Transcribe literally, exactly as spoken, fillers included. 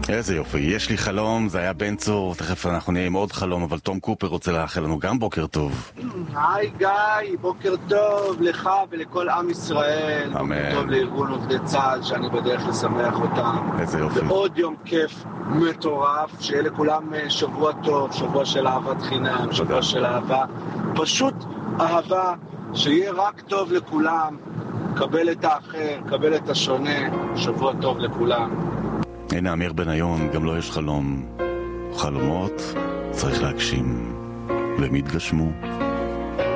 איזה יופי, יש לי חלום, זה היה בן צור, תכף אנחנו נהיה עם עוד חלום, אבל תום קופר רוצה לאחל לנו גם בוקר טוב. היי גיא, בוקר טוב לך ולכל עם ישראל. אמן. בוקר טוב לארגון עובדי צה"ל שאני בדרך לשמח אותם. איזה יופי. ועוד יום כיף מטורף, שיהיה לכולם שבוע טוב, שבוע של אהבת חינם, שבוע של אהבה, פשוט אהבה, שיהיה רק טוב לכולם, קבל את האחר, קבל את השונה, שבוע טוב לכולם. הנה אמיר בניון, גם לו יש חלום. חלומות צריך להגשים, והם יתגשמו.